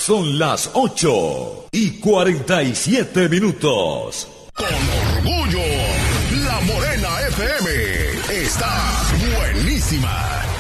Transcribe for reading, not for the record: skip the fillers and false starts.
Son las 8:47. Con orgullo, La Morena FM está buenísima.